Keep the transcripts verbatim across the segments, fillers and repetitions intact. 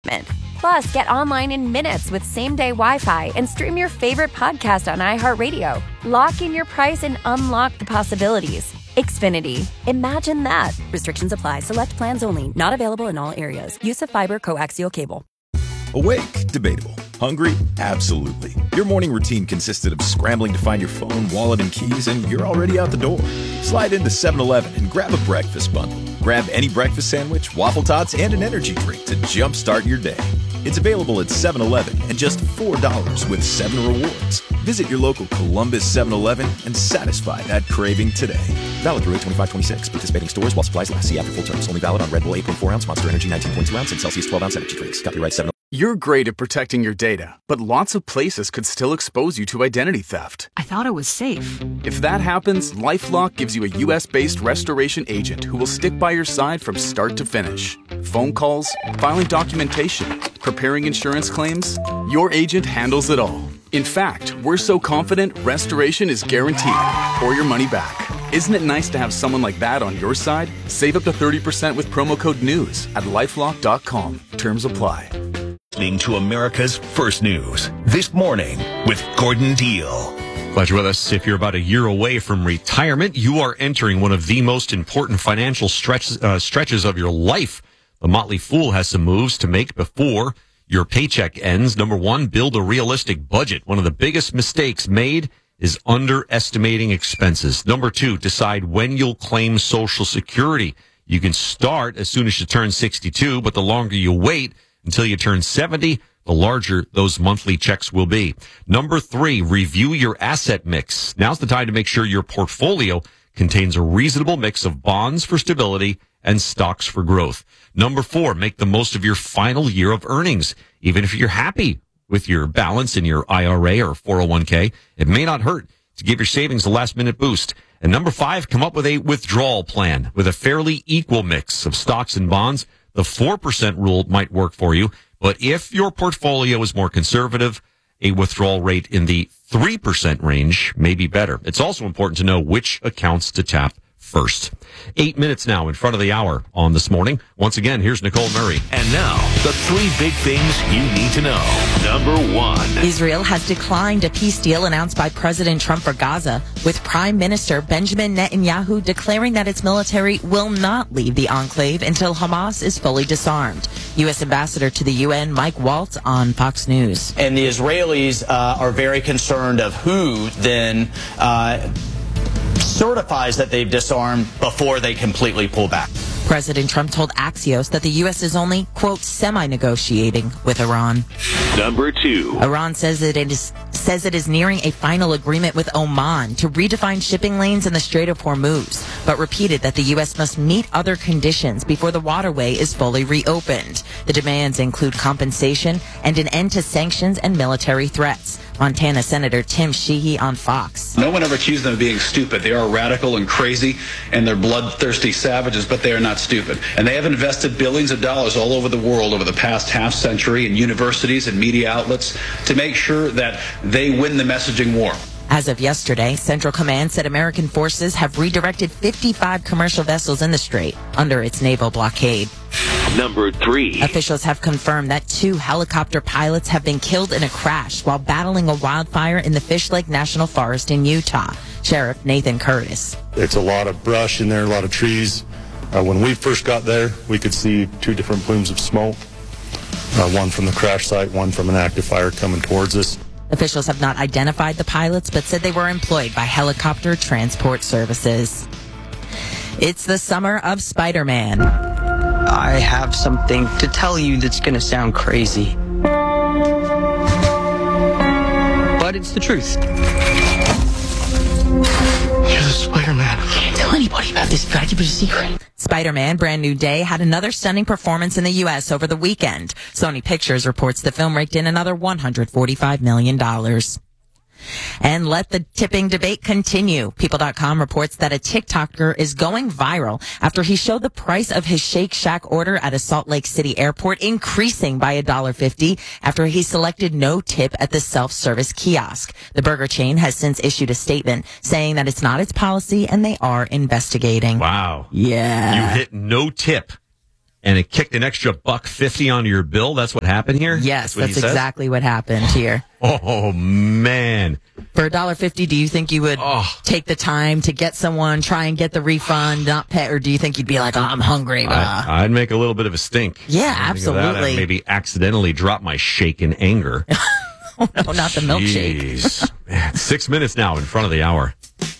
Plus, get online in minutes with same-day Wi-Fi and stream your favorite podcast on iHeartRadio. Lock in your price and unlock the possibilities. Xfinity. Imagine that. Restrictions apply. Select plans only. Not available in all areas. Use of fiber coaxial cable. Awake? Debatable. Hungry? Absolutely. Your morning routine consisted of scrambling to find your phone, wallet, and keys, and you're already out the door. Slide into seven eleven and grab a breakfast bundle. Grab any breakfast sandwich, waffle tots, and an energy drink to jumpstart your day. It's available at seven eleven and just four dollars with seven rewards. Visit your local Columbus seven eleven and satisfy that craving today. Valid through eight twenty-five twenty-six. Participating stores while supplies last. See after full terms. Only valid on Red Bull eight point four ounce, Monster Energy nineteen point two ounce, and Celsius twelve ounce energy drinks. Copyright seven. You're great at protecting your data, but lots of places could still expose you to identity theft. I thought it was safe. If that happens, LifeLock gives you a U S-based restoration agent who will stick by your side from start to finish. Phone calls, filing documentation, preparing insurance claims, your agent handles it all. In fact, we're so confident restoration is guaranteed or your money back. Isn't it nice to have someone like that on your side? Save up to thirty percent with promo code NEWS at lifelock dot com. Terms apply. Listening to America's First News This Morning with Gordon Deal. Glad you're with us. If you're about a year away from retirement, you are entering one of the most important financial stretch, uh, stretches of your life. The Motley Fool has some moves to make before your paycheck ends. Number one, build a realistic budget. One of the biggest mistakes made is underestimating expenses. Number two, decide when you'll claim Social Security. You can start as soon as you turn sixty-two, but the longer you wait until you turn seventy, the larger those monthly checks will be. Number three, review your asset mix. Now's the time to make sure your portfolio contains a reasonable mix of bonds for stability and stocks for growth. Number four, make the most of your final year of earnings. Even if you're happy with your balance in your I R A or four oh one k, it may not hurt to give your savings a last-minute boost. And number five, come up with a withdrawal plan with a fairly equal mix of stocks and bonds. The four percent rule might work for you, but if your portfolio is more conservative, a withdrawal rate in the three percent range may be better. It's also important to know which accounts to tap first. Eight minutes now in front of the hour on This Morning. Once again, here's Nicole Murray. And now, the three big things you need to know. Number one. Israel has declined a peace deal announced by President Trump for Gaza, with Prime Minister Benjamin Netanyahu declaring that its military will not leave the enclave until Hamas is fully disarmed. U S Ambassador to the U N, Mike Waltz, on Fox News. And the Israelis uh, are very concerned of who then uh, certifies that they've disarmed before they completely pull back. President Trump told Axios that the U S is only, quote, semi-negotiating with Iran. Number two. Iran says that it is says it is nearing a final agreement with Oman to redefine shipping lanes in the Strait of Hormuz, but repeated that the U S must meet other conditions before the waterway is fully reopened. The demands include compensation and an end to sanctions and military threats. Montana Senator Tim Sheehy on Fox. No one ever accused them of being stupid. They are radical and crazy, and they're bloodthirsty savages, but they are not stupid. And they have invested billions of dollars all over the world over the past half century in universities and media outlets to make sure that they win the messaging war. As of yesterday, Central Command said American forces have redirected fifty-five commercial vessels in the strait under its naval blockade. Number three. Officials have confirmed that two helicopter pilots have been killed in a crash while battling a wildfire in the Fish Lake National Forest in Utah. Sheriff Nathan Curtis. There's a lot of brush in there, a lot of trees. Uh, when we first got there, we could see two different plumes of smoke, uh, one from the crash site, one from an active fire coming towards us. Officials have not identified the pilots, but said they were employed by Helicopter Transport Services. It's the summer of Spider-Man. I have something to tell you that's going to sound crazy, but it's the truth. You're the Spider-Man. Can't tell anybody about this. Gotta keep it a secret. Spider-Man Brand New Day had another stunning performance in the U S over the weekend. Sony Pictures reports the film raked in another one hundred forty-five million dollars. And let the tipping debate continue. People dot com reports that a TikToker is going viral after he showed the price of his Shake Shack order at a Salt Lake City airport increasing by one dollar fifty after he selected no tip at the self-service kiosk. The burger chain has since issued a statement saying that it's not its policy and they are investigating. Wow. Yeah. You hit no tip and it kicked an extra buck fifty onto your bill. That's what happened here? Yes, that's, that's exactly what happened here. Oh, man. For one dollar fifty, do you think you would oh. take the time to get someone, try and get the refund, not pay, or do you think you'd be like, oh, I'm hungry? I, I'd make a little bit of a stink. Yeah, absolutely. Maybe accidentally drop my shake in anger. Oh, no, not the milkshake. Jeez. Man, six minutes now in front of the hour.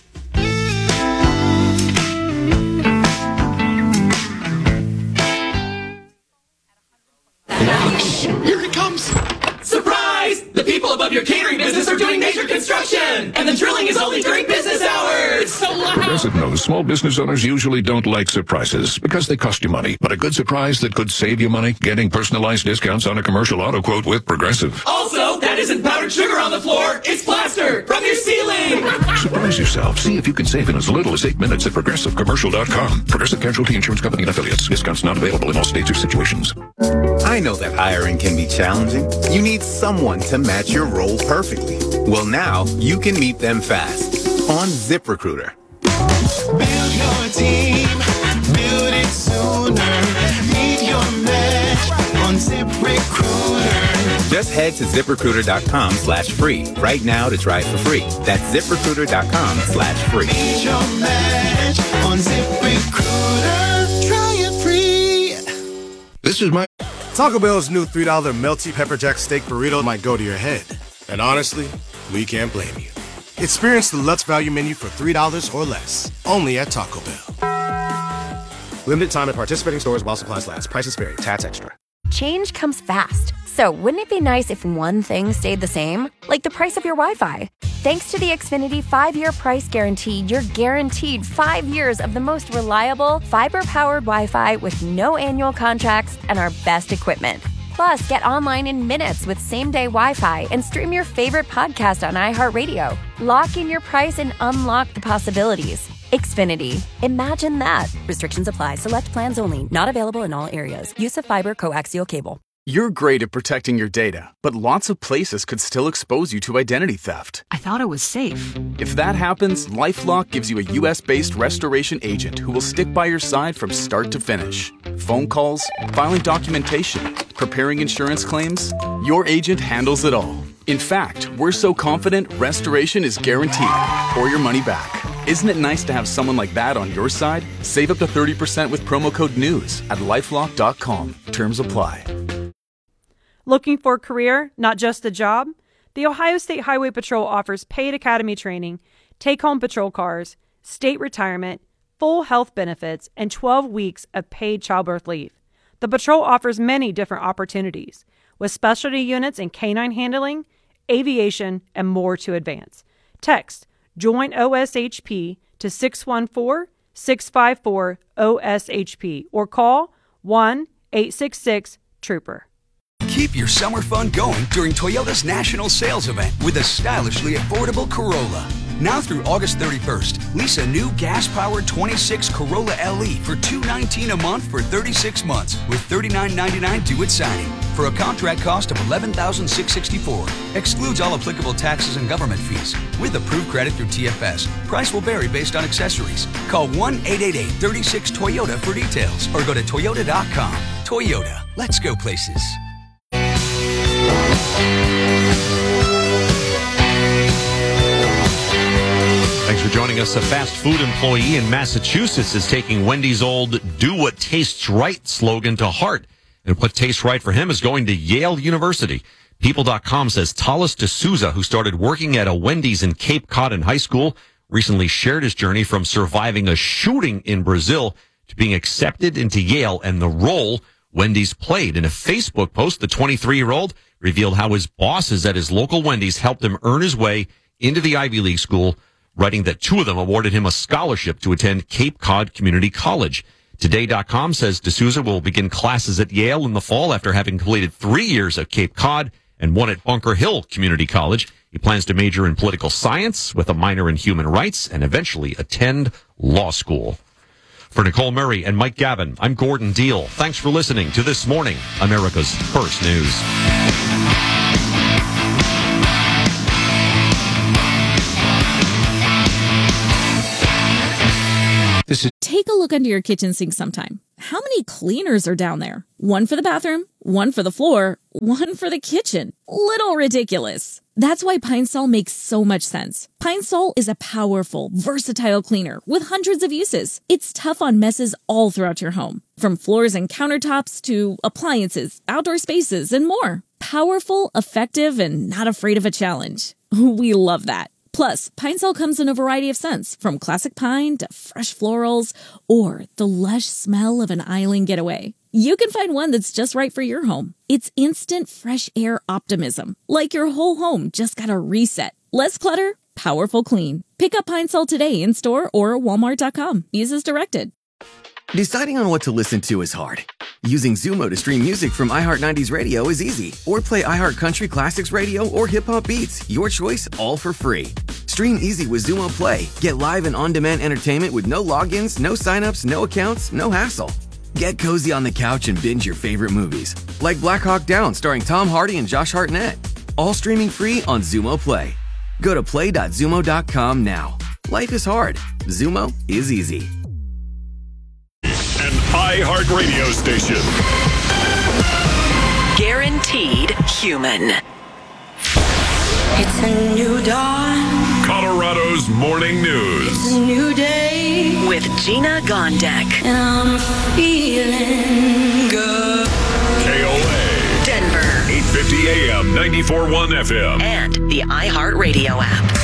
Here it comes! Surprise! The people above your catering business are doing major construction! And the drilling is only during business hours! So loud! Progressive knows small business owners usually don't like surprises because they cost you money. But a good surprise that could save you money? Getting personalized discounts on a commercial auto quote with Progressive. Also, that isn't powdered sugar on the floor, it's plaster from your ceiling! Surprise yourself. See if you can save in as little as eight minutes at progressive commercial dot com. Progressive Casualty Insurance Company and affiliates. Discounts not available in all states or situations. I know that hiring can be challenging. You need someone to match your role perfectly. Well, now you can meet them fast on ZipRecruiter. Build your team, build it sooner. Meet your match on ZipRecruiter. Just head to ZipRecruiter.com slash free right now to try it for free. That's ZipRecruiter.com slash free. Meet your match on ZipRecruiter. Try it free. This is my... Taco Bell's new three dollar melty pepper jack steak burrito might go to your head. And honestly, we can't blame you. Experience the Lutz Value Menu for three dollars or less. Only at Taco Bell. Limited time at participating stores while supplies last. Prices vary. Tax extra. Change comes fast. So wouldn't it be nice if one thing stayed the same? Like the price of your Wi-Fi. Thanks to the Xfinity five-year price guarantee, you're guaranteed five years of the most reliable, fiber-powered Wi-Fi with no annual contracts and our best equipment. Plus, get online in minutes with same-day Wi-Fi and stream your favorite podcast on iHeartRadio. Lock in your price and unlock the possibilities. Xfinity. Imagine that. Restrictions apply. Select plans only. Not available in all areas. Use of fiber coaxial cable. You're great at protecting your data, but lots of places could still expose you to identity theft. I thought it was safe. If that happens, LifeLock gives you a U S-based restoration agent who will stick by your side from start to finish. Phone calls, filing documentation, preparing insurance claims, your agent handles it all. In fact, we're so confident restoration is guaranteed or your money back. Isn't it nice to have someone like that on your side? Save up to thirty percent with promo code NEWS at lifelock dot com. Terms apply. Looking for a career, not just a job? The Ohio State Highway Patrol offers paid academy training, take-home patrol cars, state retirement, full health benefits, and twelve weeks of paid childbirth leave. The patrol offers many different opportunities, with specialty units in canine handling, aviation, and more to advance. Text JOIN O S H P to six one four, six five four, O S H P or call one eight six six, TROOPER. Keep your summer fun going during Toyota's national sales event with a stylishly affordable Corolla. Now through August thirty-first, lease a new gas-powered twenty-six Corolla L E for two hundred nineteen dollars a month for thirty-six months with thirty-nine ninety-nine due at signing for a contract cost of eleven thousand six hundred sixty-four dollars. Excludes all applicable taxes and government fees. With approved credit through T F S, price will vary based on accessories. Call one eight eight eight, three six, Toyota for details or go to toyota dot com. Toyota, let's go places. Thanks for joining us. A fast food employee in Massachusetts is taking Wendy's old "Do What Tastes Right" slogan to heart. And what tastes right for him is going to Yale University. People dot com says Talis D'Souza, who started working at a Wendy's in Cape Cod in high school, recently shared his journey from surviving a shooting in Brazil to being accepted into Yale and the role Wendy's played. In a Facebook post, the twenty-three-year-old revealed how his bosses at his local Wendy's helped him earn his way into the Ivy League school, writing that two of them awarded him a scholarship to attend Cape Cod Community College. Today dot com says D'Souza will begin classes at Yale in the fall after having completed three years at Cape Cod and one at Bunker Hill Community College. He plans to major in political science with a minor in human rights and eventually attend law school. For Nicole Murray and Mike Gavin, I'm Gordon Deal. Thanks for listening to This Morning, America's First News. Take a look under your kitchen sink sometime. how many cleaners are down there? One for the bathroom, one for the floor, one for the kitchen. Little ridiculous. That's why Pine Sol makes so much sense. Pine Sol is a powerful, versatile cleaner with hundreds of uses. It's tough on messes all throughout your home, from floors and countertops to appliances, outdoor spaces, and more. Powerful, effective, and not afraid of a challenge. We love that. Plus, Pine Sol comes in a variety of scents, from classic pine to fresh florals, or the lush smell of an island getaway. You can find one that's just right for your home. It's instant fresh air optimism, like your whole home just got a reset. Less clutter, powerful clean. Pick up Pine Sol today in store or walmart dot com. Use as directed. Deciding on what to listen to is hard. Using Zumo to stream music from iHeart nineties Radio is easy. Or play iHeart Country Classics Radio or Hip Hop Beats. Your choice, all for free. Stream easy with Zumo Play. Get live and on-demand entertainment with no logins, no signups, no accounts, no hassle. Get cozy on the couch and binge your favorite movies. Like Black Hawk Down starring Tom Hardy and Josh Hartnett. All streaming free on Zumo Play. Go to play dot zumo dot com now. Life is hard. Zumo is easy. An iHeart radio station. Guaranteed human. It's a new dawn. Colorado's morning news. It's a new day. With Gina Gondek. And I'm feeling good. K O A. Denver. eight fifty A M, ninety-four point one F M. And the iHeart Radio app.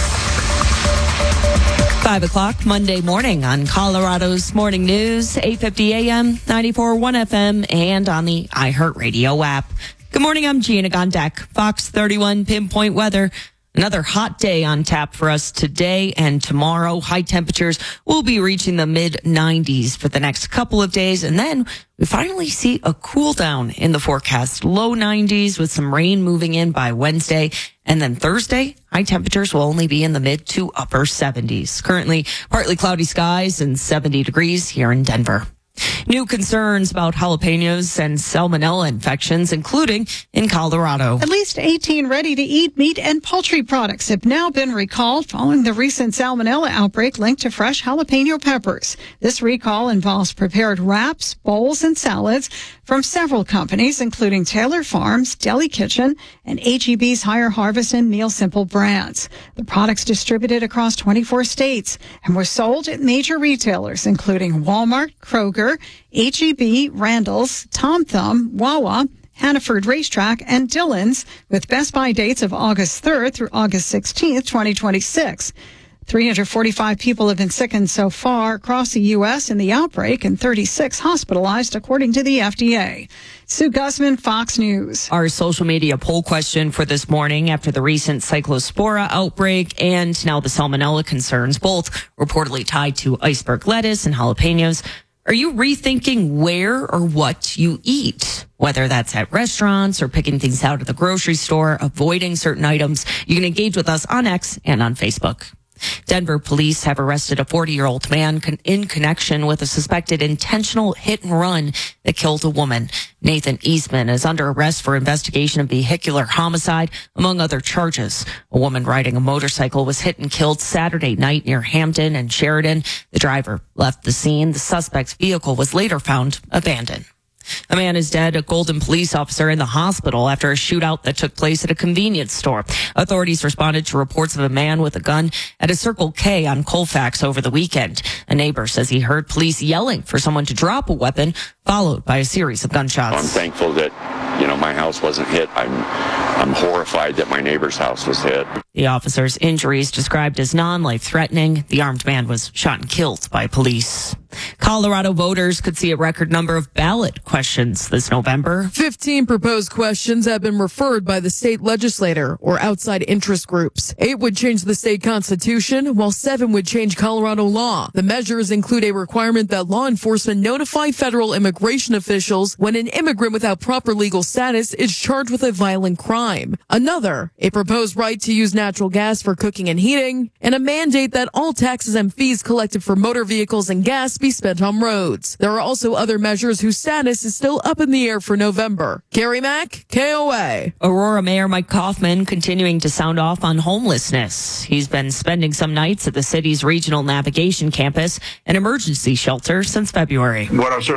Five o'clock Monday morning on Colorado's Morning News, eight fifty A M, ninety-four point one F M, and on the iHeartRadio app. Good morning, I'm Gina Gondek. Fox thirty-one pinpoint weather. Another hot day on tap for us today and tomorrow. High temperatures will be reaching the mid nineties for the next couple of days. And then we finally see a cool down in the forecast. Low nineties with some rain moving in by Wednesday. And then Thursday, high temperatures will only be in the mid to upper seventies. Currently, partly cloudy skies and seventy degrees here in Denver. New concerns about jalapenos and salmonella infections, including in Colorado. At least eighteen ready-to-eat meat and poultry products have now been recalled following the recent salmonella outbreak linked to fresh jalapeno peppers. This recall involves prepared wraps, bowls, and salads from several companies, including Taylor Farms, Deli Kitchen, and H E B's Higher Harvest and Meal Simple brands. The products distributed across twenty-four states and were sold at major retailers, including Walmart, Kroger, H E B, Randall's, Tom Thumb, Wawa, Hannaford Racetrack, and Dillon's, with Best Buy dates of August third through August sixteenth, twenty twenty-six. three hundred forty-five people have been sickened so far across the U S in the outbreak and thirty-six hospitalized, according to the F D A. Sue Gusman, Fox News. Our social media poll question for this morning after the recent Cyclospora outbreak and now the salmonella concerns, both reportedly tied to iceberg lettuce and jalapenos. Are you rethinking where or what you eat? Whether that's at restaurants or picking things out at the grocery store, avoiding certain items, you can engage with us on X and on Facebook. Denver police have arrested a forty-year-old man con- in connection with a suspected intentional hit and run that killed a woman. Nathan Eastman is under arrest for investigation of vehicular homicide, among other charges. A woman riding a motorcycle was hit and killed Saturday night near Hampton and Sheridan. The driver left the scene. The suspect's vehicle was later found abandoned. A man is dead, a Golden police officer in the hospital after a shootout that took place at a convenience store. Authorities responded to reports of a man with a gun at a Circle K on Colfax over the weekend. A neighbor says he heard police yelling for someone to drop a weapon, followed by a series of gunshots. I'm thankful that, you know, my house wasn't hit. I'm, I'm horrified that my neighbor's house was hit. The officer's injuries described as non-life threatening. The armed man was shot and killed by police. Colorado voters could see a record number of ballot questions this November. fifteen proposed questions have been referred by the state legislature or outside interest groups. Eight would change the state constitution, while seven would change Colorado law. The measures include a requirement that law enforcement notify federal immigration officials when an immigrant without proper legal status is charged with a violent crime. Another, a proposed right to use natural gas for cooking and heating, and a mandate that all taxes and fees collected for motor vehicles and gas be spent on roads. There are also other measures whose status is still up in the air for November. Carrie Mack, K O A. Aurora Mayor Mike Kaufman continuing to sound off on homelessness. He's been spending some nights at the city's regional navigation campus, an emergency shelter, since February. What I've certainly learned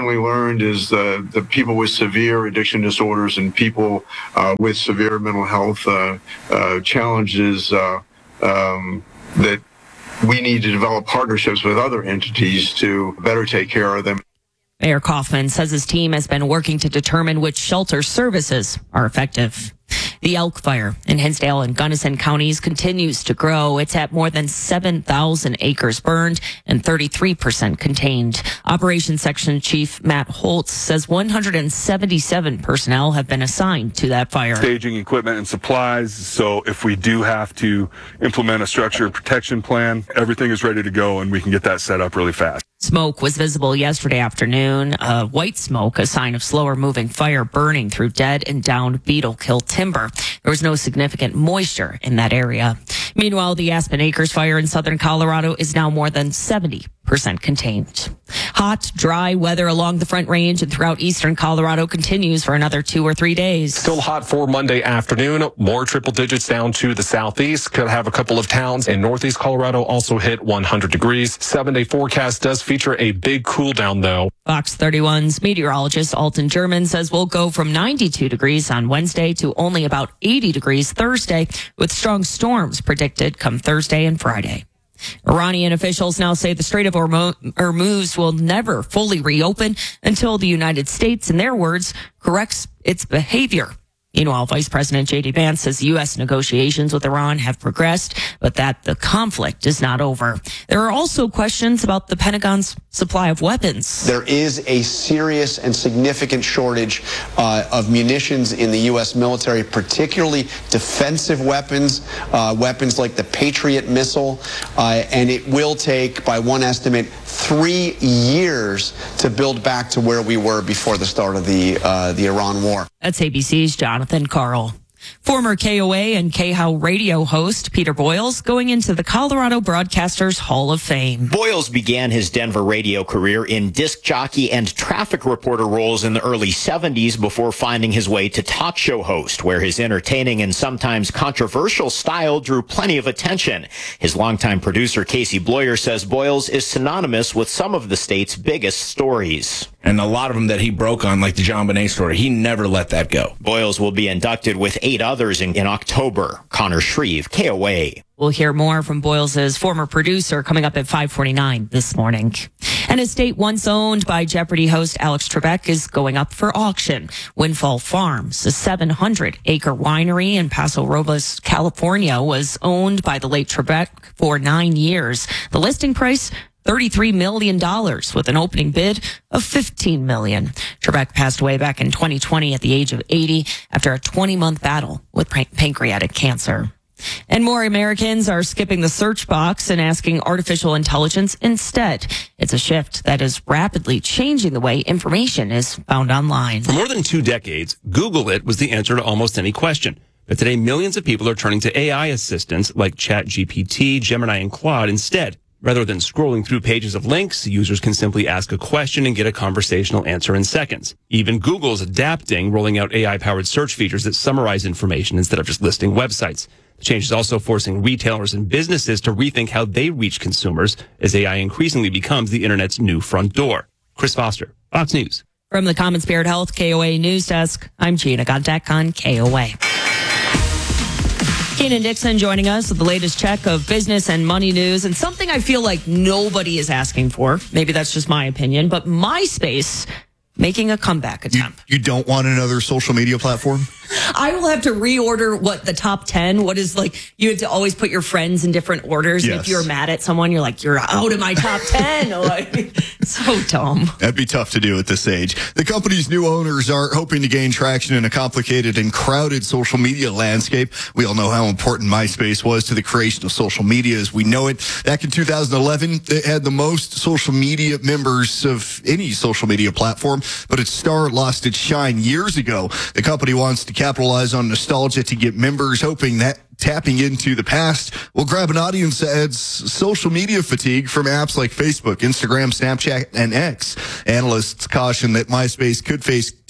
learned is the, the people with severe addiction disorders and people uh, with severe mental health uh, uh, challenges uh, um, that we need to develop partnerships with other entities to better take care of them. Mayor Kaufman says his team has been working to determine which shelter services are effective. The elk fire in Hinsdale and Gunnison counties continues to grow. It's at more than seven thousand acres burned and thirty-three percent contained. Operations Section Chief Matt Holtz says one hundred seventy-seven personnel have been assigned to that fire. Staging equipment and supplies. So if we do have to implement a structured protection plan, everything is ready to go and we can get that set up really fast. Smoke was visible yesterday afternoon. Uh, white smoke, a sign of slower moving fire burning through dead and downed beetle kill timber. There was no significant moisture in that area. Meanwhile, the Aspen Acres fire in southern Colorado is now more than seventy percent contained. Hot, dry weather along the Front Range and throughout eastern Colorado continues for another two or three days. Still hot for Monday afternoon. More triple digits down to the southeast. Could have a couple of towns in northeast Colorado also hit one hundred degrees. Seven-day forecast does feature a big cool down, though. Fox thirty-one's meteorologist Alton German says we'll go from ninety-two degrees on Wednesday to only about eighty degrees Thursday, with strong storms predicted come Thursday and Friday. Iranian officials now say the Strait of Hormuz will never fully reopen until the United States, in their words, corrects its behavior. Meanwhile, Vice President J D Vance says U S negotiations with Iran have progressed, but that the conflict is not over. There are also questions about the Pentagon's supply of weapons. There is a serious and significant shortage uh, of munitions in the U S military, particularly defensive weapons, uh, weapons like the Patriot missile, uh, and it will take, by one estimate, three years to build back to where we were before the start of the uh, the Iran war. That's A B C's Jonathan Carl. Former K O A and K H O W radio host Peter Boyles going into the Colorado Broadcasters Hall of Fame. Boyles began his Denver radio career in disc jockey and traffic reporter roles in the early seventies before finding his way to talk show host, where his entertaining and sometimes controversial style drew plenty of attention. His longtime producer Casey Bloyer says Boyles is synonymous with some of the state's biggest stories. And a lot of them that he broke on, like the John Bonet story, he never let that go. Boyles will be inducted with eight others in, in October. Connor Shreve, K O A. We'll hear more from Boyles' former producer coming up at five forty-nine this morning. An estate once owned by Jeopardy host Alex Trebek is going up for auction. Windfall Farms, a seven hundred acre winery in Paso Robles, California, was owned by the late Trebek for nine years. The listing price, thirty-three million dollars, with an opening bid of fifteen million dollars. Trebek passed away back in twenty twenty at the age of eighty after a twenty-month battle with pancreatic cancer. And more Americans are skipping the search box and asking artificial intelligence instead. It's a shift that is rapidly changing the way information is found online. For more than two decades, Google it was the answer to almost any question. But today, millions of people are turning to A I assistants like ChatGPT, Gemini, and Claude instead. Rather than scrolling through pages of links, users can simply ask a question and get a conversational answer in seconds. Even Google's adapting, rolling out A I-powered search features that summarize information instead of just listing websites. The change is also forcing retailers and businesses to rethink how they reach consumers as A I increasingly becomes the internet's new front door. Chris Foster, Fox News. From the Common Spirit Health K O A News Desk, I'm Gina Gondek on K O A. Keenan Dixon joining us with the latest check of business and money news, and something I feel like nobody is asking for. Maybe that's just my opinion, but MySpace making a comeback attempt. You, you don't want another social media platform? I will have to reorder what the top ten, what is like, you have to always put your friends in different orders. Yes. If you're mad at someone, you're like, you're out of my top ten. Like, so dumb. That'd be tough to do at this age. The company's new owners are hoping to gain traction in a complicated and crowded social media landscape. We all know how important MySpace was to the creation of social media as we know it. Back in two thousand eleven, it had the most social media members of any social media platform, but its star lost its shine years ago. The company wants to capitalize on nostalgia to get members, hoping that tapping into the past will grab an audience that adds social media fatigue from apps like Facebook, Instagram, Snapchat, and X. Analysts caution that MySpace could face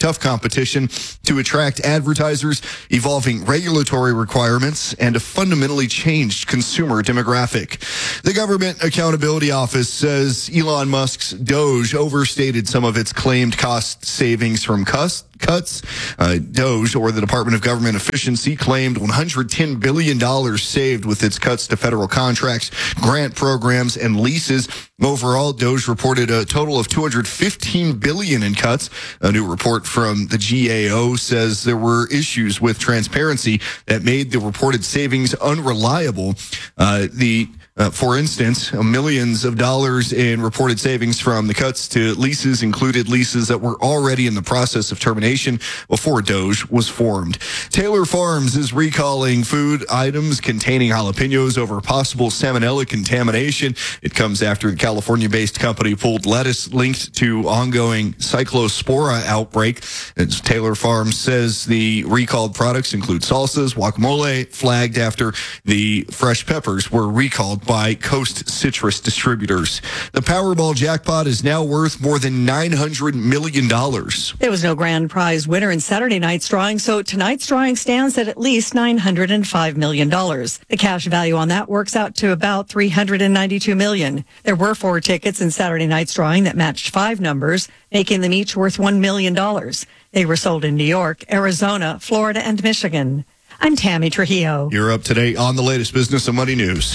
tough competition to attract advertisers, evolving regulatory requirements, and a fundamentally changed consumer demographic. The Government Accountability Office says Elon Musk's Doge overstated some of its claimed cost savings from cuts. Cuts. Uh, Doge, or the Department of Government Efficiency, claimed one hundred ten billion dollars saved with its cuts to federal contracts, grant programs, and leases. Overall, Doge reported a total of two hundred fifteen billion dollars in cuts. A new report from the G A O says there were issues with transparency that made the reported savings unreliable. Uh, the Uh, for instance, millions of dollars in reported savings from the cuts to leases included leases that were already in the process of termination before Doge was formed. Taylor Farms is recalling food items containing jalapenos over possible salmonella contamination. It comes after the California-based company pulled lettuce linked to ongoing cyclospora outbreak. As Taylor Farms says the recalled products include salsas, guacamole, flagged after the fresh peppers were recalled by Coast Citrus Distributors. The Powerball jackpot is now worth more than nine hundred million dollars. There was no grand prize winner in Saturday night's drawing, so tonight's drawing stands at at least nine hundred five million dollars. The cash value on that works out to about three hundred ninety-two million dollars. There were four tickets in Saturday night's drawing that matched five numbers, making them each worth one million dollars. They were sold in New York, Arizona, Florida, and Michigan. I'm Tammy Trujillo. You're up to date on the latest business and money news.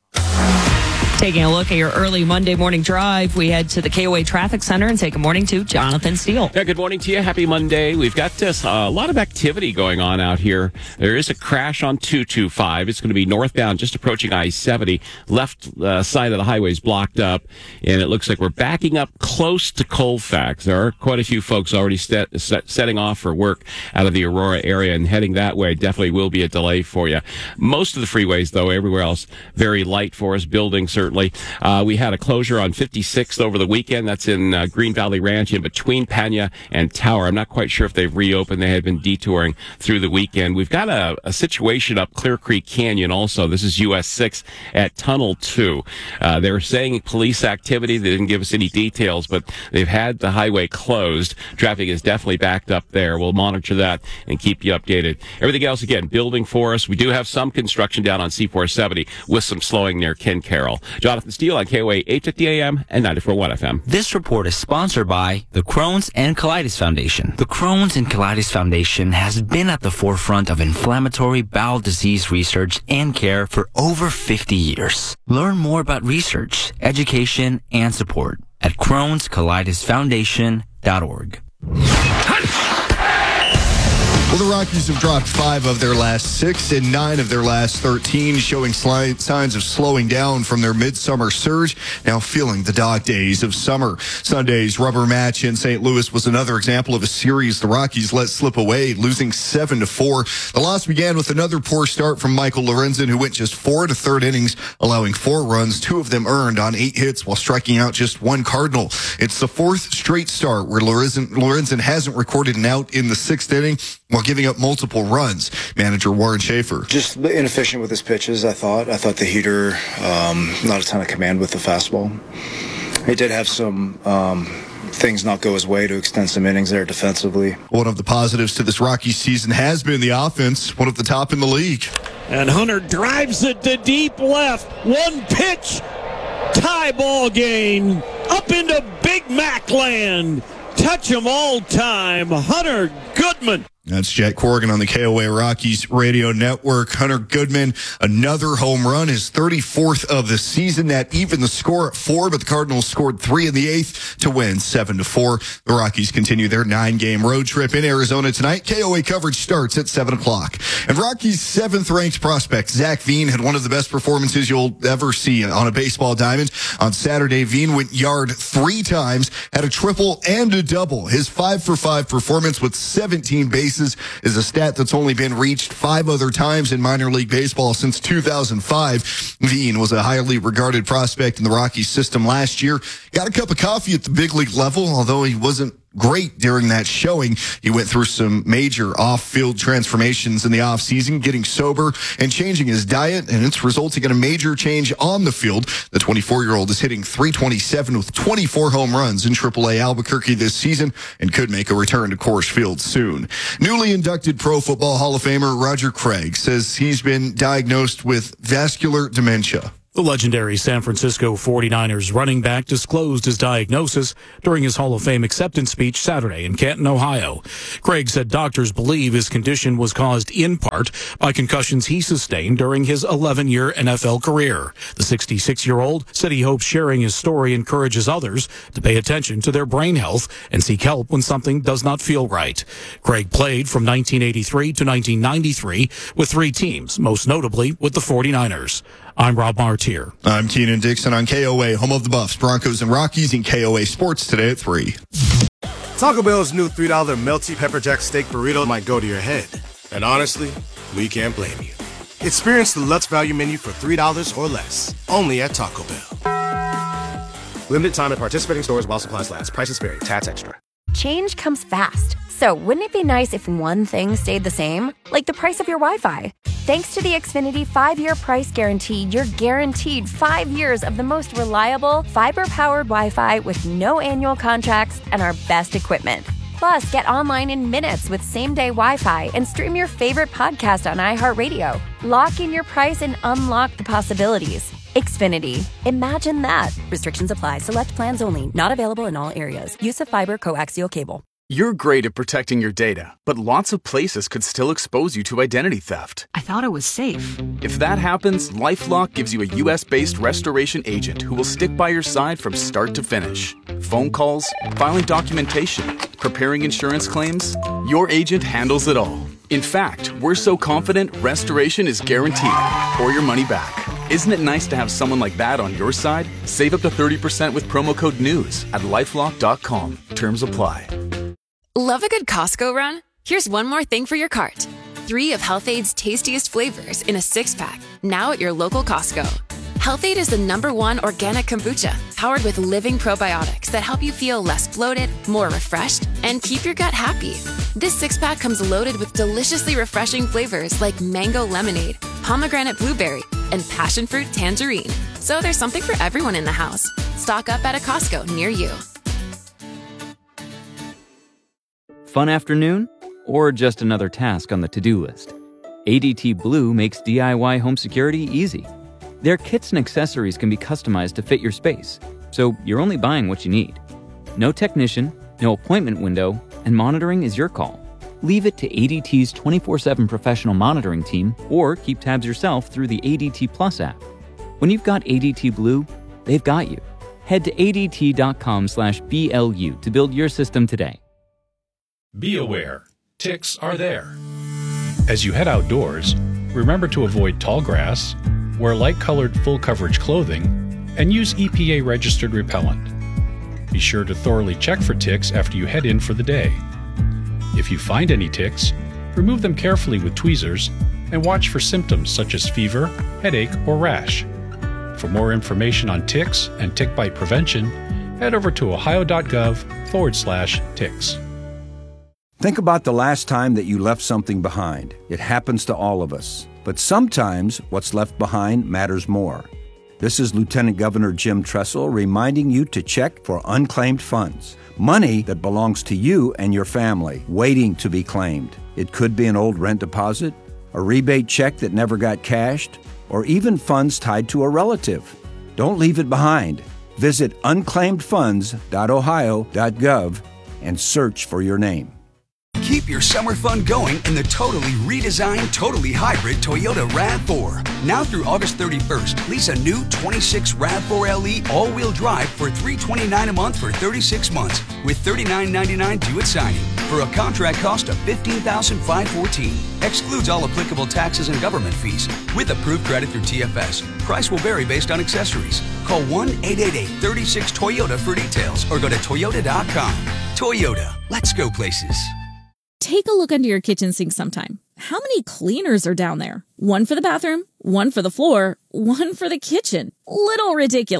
Taking a look at your early Monday morning drive, we head to the K O A Traffic Center and take a morning to Jonathan Steele. Yeah, good morning to you. Happy Monday. We've got this, uh, a lot of activity going on out here. There is a crash on two two five. It's going to be northbound, just approaching I seventy. Left uh, side of the highway is blocked up, and it looks like we're backing up close to Colfax. There are quite a few folks already set, set, setting off for work out of the Aurora area and heading that way. Definitely will be a delay for you. Most of the freeways, though, everywhere else, very light for us. Building, certainly. Uh, we had a closure on fifty-sixth over the weekend. That's in uh, Green Valley Ranch in between Pena and Tower. I'm not quite sure if they've reopened. They had been detouring through the weekend. We've got a, a situation up Clear Creek Canyon also. This is U S six at Tunnel two. Uh, they were saying police activity. They didn't give us any details, but they've had the highway closed. Traffic is definitely backed up there. We'll monitor that and keep you updated. Everything else, again, building for us. We do have some construction down on C four seventy with some slowing near Ken Carroll. Jonathan Steele on K O A eight fifty A M and ninety-four point one F M. This report is sponsored by the Crohn's and Colitis Foundation. The Crohn's and Colitis Foundation has been at the forefront of inflammatory bowel disease research and care for over fifty years. Learn more about research, education, and support at crohns colitis foundation dot org. Well, the Rockies have dropped five of their last six and nine of their last thirteen, showing slight signs of slowing down from their midsummer surge, now feeling the dog days of summer. Sunday's rubber match in Saint Louis was another example of a series the Rockies let slip away, losing seven to four. The loss began with another poor start from Michael Lorenzen, who went just four to third innings, allowing four runs, two of them earned on eight hits while striking out just one Cardinal. It's the fourth straight start where Lorenzen, Lorenzen hasn't recorded an out in the sixth inning, while giving up multiple runs. Manager Warren Schaefer. Just inefficient with his pitches, I thought. I thought the heater, um, not a ton of command with the fastball. He did have some um, things not go his way to extend some innings there defensively. One of the positives to this Rockies season has been the offense, one of the top in the league. And Hunter drives it to deep left. One pitch, tie ball game, up into Big Mac land. Touch 'em all time, Hunter Goodman. That's Jack Corrigan on the K O A Rockies radio network. Hunter Goodman, another home run, his thirty-fourth of the season. That evened the score at four, but the Cardinals scored three in the eighth to win seven to four. The Rockies continue their nine-game road trip in Arizona tonight. K O A coverage starts at seven o'clock. And Rockies' seventh-ranked prospect, Zach Veen, had one of the best performances you'll ever see on a baseball diamond. On Saturday, Veen went yard three times, had a triple and a double. His five for five performance with seventeen bases is a stat that's only been reached five other times in minor league baseball since two thousand five. Veen was a highly regarded prospect in the Rockies system last year. Got a cup of coffee at the big league level, although he wasn't great during that showing. He went through some major off-field transformations in the offseason, getting sober and changing his diet, and it's resulting in a major change on the field. The twenty-four-year-old is hitting three twenty-seven with twenty-four home runs in triple A Albuquerque this season and could make a return to Coors Field soon. Newly inducted Pro Football Hall of Famer Roger Craig says he's been diagnosed with vascular dementia. The legendary San Francisco forty-niners running back disclosed his diagnosis during his Hall of Fame acceptance speech Saturday in Canton, Ohio. Craig said doctors believe his condition was caused in part by concussions he sustained during his eleven-year N F L career. The sixty-six-year-old said he hopes sharing his story encourages others to pay attention to their brain health and seek help when something does not feel right. Craig played from nineteen eighty-three to nineteen ninety-three with three teams, most notably with the forty-niners. I'm Rob Martier. I'm Keenan Dixon on K O A, home of the Buffs, Broncos, and Rockies in K O A Sports today at three. Taco Bell's new three dollar melty pepper jack steak burrito might go to your head. And honestly, we can't blame you. Experience the Lutz Value Menu for three dollars or less, only at Taco Bell. Limited time at participating stores while supplies last. Prices vary. Tax extra. Change comes fast. So wouldn't it be nice if one thing stayed the same? Like the price of your Wi-Fi. Thanks to the Xfinity five-year price guarantee, you're guaranteed five years of the most reliable, fiber-powered Wi-Fi with no annual contracts and our best equipment. Plus, get online in minutes with same-day Wi-Fi and stream your favorite podcast on iHeartRadio. Lock in your price and unlock the possibilities. Xfinity. Imagine that. Restrictions apply. Select plans only. Not available in all areas. Use of fiber coaxial cable. You're great at protecting your data, but lots of places could still expose you to identity theft. I thought it was safe. If that happens, LifeLock gives you a U S-based restoration agent who will stick by your side from start to finish. Phone calls, filing documentation, preparing insurance claims, your agent handles it all. In fact, we're so confident restoration is guaranteed or your money back. Isn't it nice to have someone like that on your side? Save up to thirty percent with promo code NEWS at lifelock dot com. Terms apply. Love a good Costco run? Here's one more thing for your cart. Three of Health-Aid's tastiest flavors in a six-pack, now at your local Costco. Health-Aid is the number one organic kombucha, powered with living probiotics that help you feel less bloated, more refreshed, and keep your gut happy. This six-pack comes loaded with deliciously refreshing flavors like mango lemonade, pomegranate blueberry, and passion fruit tangerine. So there's something for everyone in the house. Stock up at a Costco near you. Fun afternoon? Or just another task on the to-do list? A D T Blue makes D I Y home security easy. Their kits and accessories can be customized to fit your space, so you're only buying what you need. No technician, no appointment window, and monitoring is your call. Leave it to A D T's twenty-four seven professional monitoring team, or keep tabs yourself through the A D T Plus app. When you've got A D T Blue, they've got you. Head to A D T dot com slash B L U to build your system today. Be aware, ticks are there. As you head outdoors, remember to avoid tall grass, wear light-colored full-coverage clothing, and use E P A-registered repellent. Be sure to thoroughly check for ticks after you head in for the day. If you find any ticks, remove them carefully with tweezers and watch for symptoms such as fever, headache, or rash. For more information on ticks and tick bite prevention, head over to ohio.gov forward slash ticks. Think about the last time that you left something behind. It happens to all of us. But sometimes what's left behind matters more. This is Lieutenant Governor Jim Tressel reminding you to check for unclaimed funds. Money that belongs to you and your family, waiting to be claimed. It could be an old rent deposit, a rebate check that never got cashed, or even funds tied to a relative. Don't leave it behind. Visit unclaimed funds dot ohio dot gov and search for your name. Keep your summer fun going in the totally redesigned, totally hybrid Toyota RAV four. Now through August thirty-first, lease a new twenty-six RAV four L E all-wheel drive for three hundred twenty-nine dollars a month for thirty-six months with thirty-nine ninety-nine due at signing for a contract cost of fifteen thousand five hundred fourteen dollars. Excludes all applicable taxes and government fees. With approved credit through T F S, price will vary based on accessories. Call one eight eight eight, three six, Toyota for details or go to toyota dot com. Toyota, let's go places. Take a look under your kitchen sink sometime. How many cleaners are down there? One for the bathroom, one for the floor, one for the kitchen. Little ridiculous.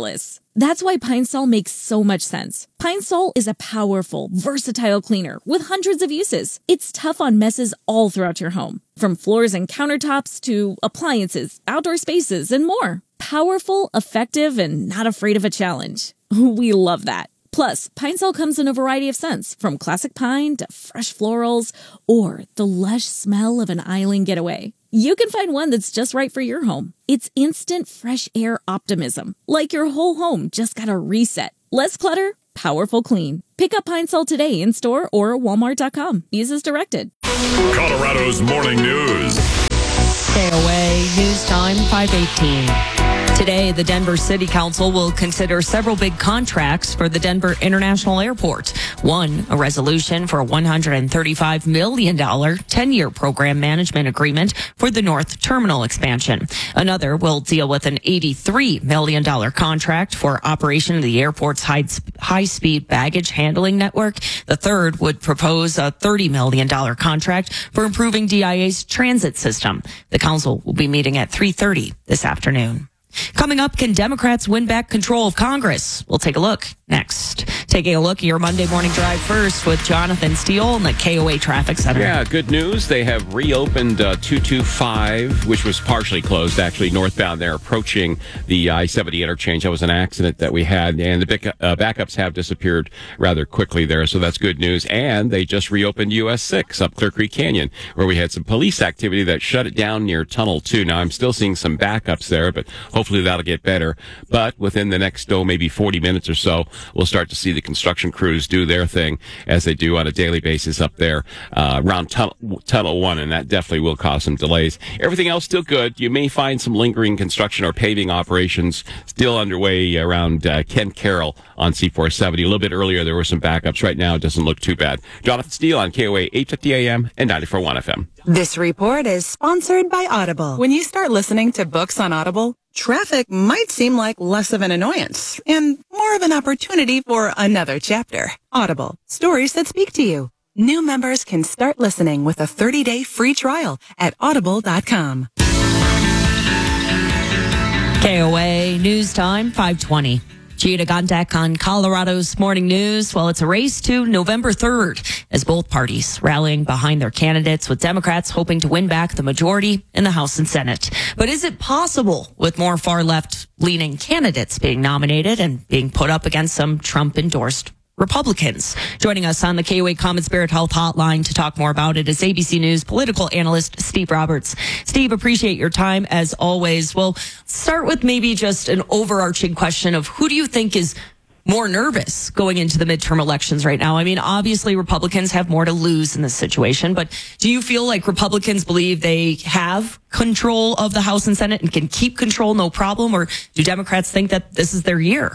That's why Pine Sol makes so much sense. Pine Sol is a powerful, versatile cleaner with hundreds of uses. It's tough on messes all throughout your home, from floors and countertops to appliances, outdoor spaces, and more. Powerful, effective, and not afraid of a challenge. We love that. Plus, Pine Sol comes in a variety of scents, from classic pine to fresh florals, or the lush smell of an island getaway. You can find one that's just right for your home. It's instant fresh air optimism, like your whole home just got a reset. Less clutter, powerful clean. Pick up Pine Sol today in store or walmart dot com. Use as directed. Colorado's Morning News. Stay away. News time, five eighteen. Today, the Denver City Council will consider several big contracts for the Denver International Airport. One, a resolution for a one hundred thirty-five million dollars ten-year program management agreement for the North Terminal expansion. Another will deal with an eighty-three million dollars contract for operation of the airport's high, high-speed baggage handling network. The third would propose a thirty million dollars contract for improving D I A's transit system. The council will be meeting at three thirty this afternoon. Coming up, can Democrats win back control of Congress? We'll take a look next. Taking a look at your Monday morning drive first with Jonathan Steele in the K O A Traffic Center. Yeah, good news. They have reopened uh, two two five, which was partially closed, actually, northbound there, approaching the I seventy interchange. That was an accident that we had, and the big, uh, backups have disappeared rather quickly there, so that's good news. And they just reopened U S six up Clear Creek Canyon, where we had some police activity that shut it down near Tunnel two. Now, I'm still seeing some backups there, but hopefully that'll get better. But within the next, oh, maybe forty minutes or so, we'll start to see the construction crews do their thing as they do on a daily basis up there uh, around tunnel, tunnel one, and that definitely will cause some delays. Everything else still good. You may find some lingering construction or paving operations still underway around uh, Ken Carroll on C four seventy. A little bit earlier, there were some backups. Right now, it doesn't look too bad. Jonathan Steele on K O A eight fifty A M and ninety-four point one F M. This report is sponsored by Audible. When you start listening to books on Audible, traffic might seem like less of an annoyance and more of an opportunity for another chapter. Audible, stories that speak to you. New members can start listening with a thirty-day free trial at audible dot com. K O A News Time, five twenty. Gina Gondek on Colorado's Morning News. Well, it's a race to November third as both parties rallying behind their candidates, with Democrats hoping to win back the majority in the House and Senate. But is it possible with more far-left leaning candidates being nominated and being put up against some Trump-endorsed Republicans? Joining us on the K O A Common Spirit Health Hotline to talk more about it is A B C News political analyst Steve Roberts. Steve, appreciate your time as always. Well, start with maybe just an overarching question of who do you think is more nervous going into the midterm elections right now? I mean, obviously Republicans have more to lose in this situation, but do you feel like Republicans believe they have control of the House and Senate and can keep control no problem, or do Democrats think that this is their year?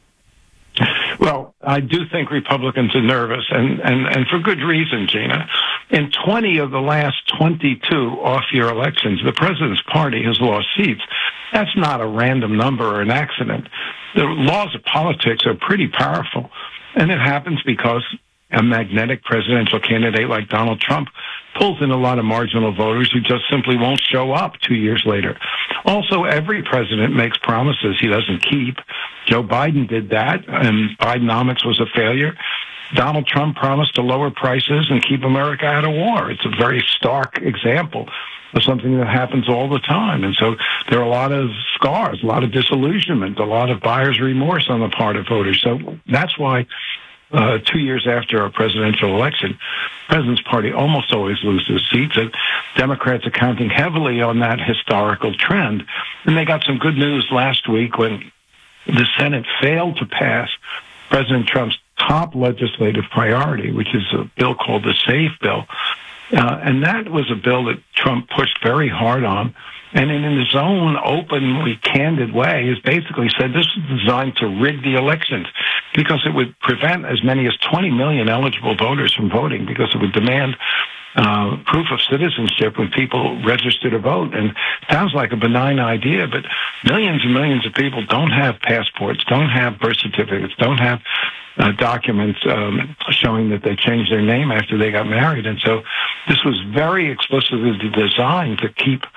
Well, I do think Republicans are nervous, and, and, and for good reason, Gina. In twenty of the last twenty-two off-year elections, the president's party has lost seats. That's not a random number or an accident. The laws of politics are pretty powerful, and it happens because a magnetic presidential candidate like Donald Trump pulls in a lot of marginal voters who just simply won't show up two years later. Also, every president makes promises he doesn't keep. Joe Biden did that, and Bidenomics was a failure. Donald Trump promised to lower prices and keep America out of war. It's a very stark example of something that happens all the time. And so there are a lot of scars, a lot of disillusionment, a lot of buyer's remorse on the part of voters. So that's why Uh, two years after a presidential election, the President's Party almost always loses seats, and Democrats are counting heavily on that historical trend. And they got some good news last week when the Senate failed to pass President Trump's top legislative priority, which is a bill called the SAFE bill. Uh, and that was a bill that Trump pushed very hard on. And in his own openly candid way, has basically said this is designed to rig the elections because it would prevent as many as twenty million eligible voters from voting, because it would demand uh, proof of citizenship when people register to vote. And it sounds like a benign idea, but millions and millions of people don't have passports, don't have birth certificates, don't have uh, documents um, showing that they changed their name after they got married. And so this was very explicitly designed to keep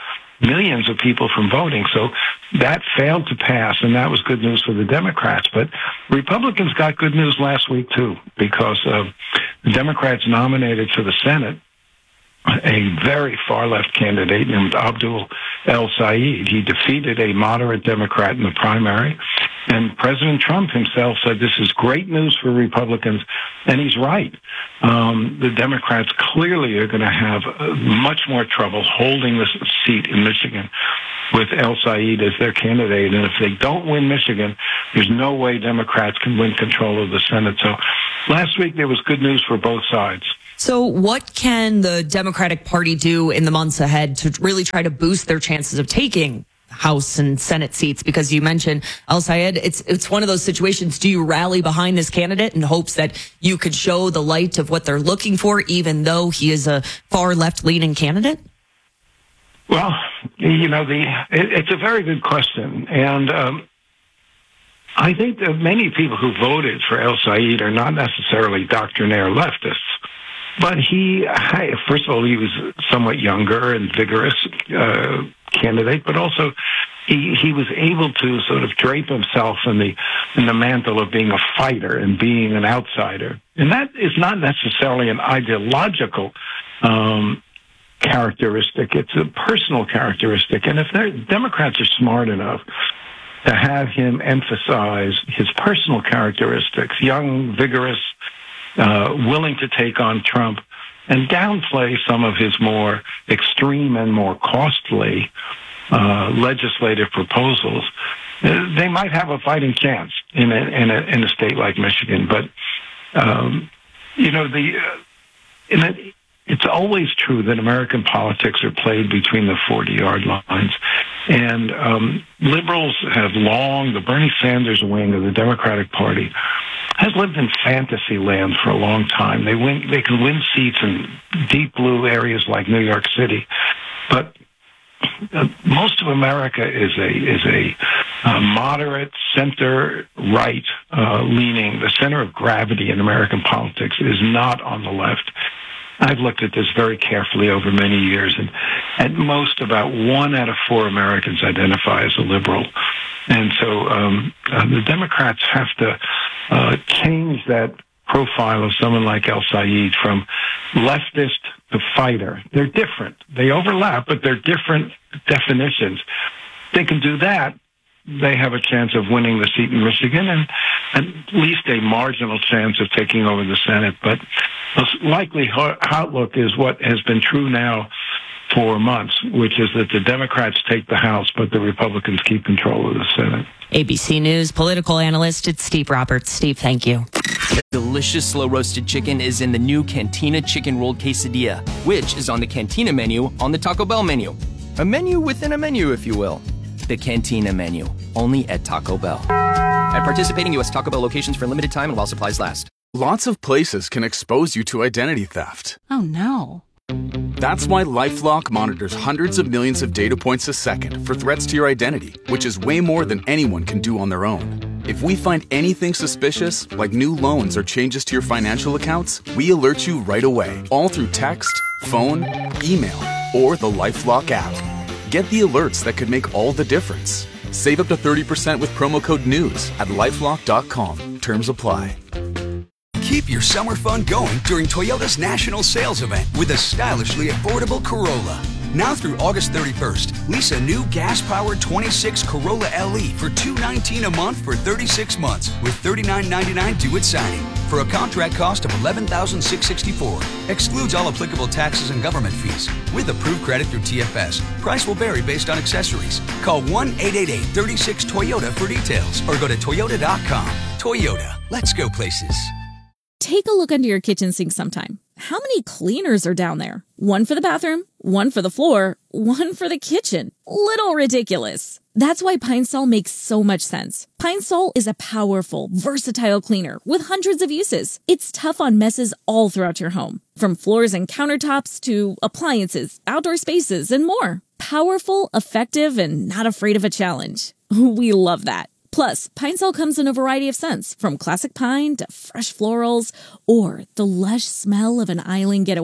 millions of people from voting. So that failed to pass, and that was good news for the Democrats. But Republicans got good news last week, too, because uh, the Democrats nominated for the Senate a very far-left candidate named Abdul El Sayed. He defeated a moderate Democrat in the primary, and President Trump himself said this is great news for Republicans, and he's right. Um, the Democrats clearly are going to have uh, much more trouble holding this seat in Michigan with El Sayed as their candidate, and if they don't win Michigan, there's no way Democrats can win control of the Senate. So last week there was good news for both sides. So what can the Democratic Party do in the months ahead to really try to boost their chances of taking House and Senate seats? Because you mentioned El Sayed, it's it's one of those situations. Do you rally behind this candidate in hopes that you could show the light of what they're looking for, even though he is a far left-leaning candidate? Well, you know, the it, it's a very good question. And um, I think that many people who voted for El Sayed are not necessarily doctrinaire leftists. But he, first of all, he was somewhat younger and vigorous uh, candidate, but also he he was able to sort of drape himself in the in the mantle of being a fighter and being an outsider. And that is not necessarily an ideological um, characteristic. It's a personal characteristic. And if the Democrats are smart enough to have him emphasize his personal characteristics, young, vigorous, Uh, willing to take on Trump, and downplay some of his more extreme and more costly uh, legislative proposals, uh, they might have a fighting chance in a, in a, in a state like Michigan. But, um, you know, the uh, in a, it's always true that American politics are played between the forty-yard lines. And um, liberals have long, the Bernie Sanders wing of the Democratic Party has lived in fantasy land for a long time. They win, they can win seats in deep blue areas like New York City, but uh, most of America is a is a, a moderate center right uh, leaning. The center of gravity in American politics is not on the left. I've looked at this very carefully over many years, and at most about one out of four Americans identify as a liberal. And so um, uh, the Democrats have to uh, change that profile of someone like El Sayed from leftist to fighter. They're different. They overlap, but they're different definitions. They can do that. They have a chance of winning the seat in Michigan and at least a marginal chance of taking over the Senate. But the likely outlook is what has been true now for months, which is that the Democrats take the House, but the Republicans keep control of the Senate. A B C News political analyst, it's Steve Roberts. Steve, thank you. Delicious slow-roasted chicken is in the new Cantina Chicken Rolled Quesadilla, which is on the Cantina menu on the Taco Bell menu. A menu within a menu, if you will. The Cantina menu, only at Taco Bell. At participating U S Taco Bell locations for a limited time and while supplies last. Lots of places can expose you to identity theft. Oh, no. That's why LifeLock monitors hundreds of millions of data points a second for threats to your identity, which is way more than anyone can do on their own. If we find anything suspicious, like new loans or changes to your financial accounts, we alert you right away, all through text, phone, email, or the LifeLock app. Get the alerts that could make all the difference. Save up to thirty percent with promo code NEWS at lifelock dot com. Terms apply. Keep your summer fun going during Toyota's national sales event with a stylishly affordable Corolla. Now through August thirty-first, lease a new gas-powered twenty-six Corolla L E for two hundred nineteen dollars a month for thirty-six months with thirty-nine ninety-nine due at signing for a contract cost of eleven thousand six hundred sixty-four dollars. Excludes all applicable taxes and government fees. With approved credit through T F S, price will vary based on accessories. Call one eight eight eight, three six, Toyota for details or go to toyota dot com. Toyota, let's go places. Take a look under your kitchen sink sometime. How many cleaners are down there? One for the bathroom, one for the floor, one for the kitchen. Little ridiculous. That's why Pine Sol makes so much sense. Pine Sol is a powerful, versatile cleaner with hundreds of uses. It's tough on messes all throughout your home, from floors and countertops to appliances, outdoor spaces, and more. Powerful, effective, and not afraid of a challenge. We love that. Plus, Pine Sol comes in a variety of scents, from classic pine to fresh florals or the lush smell of an island getaway.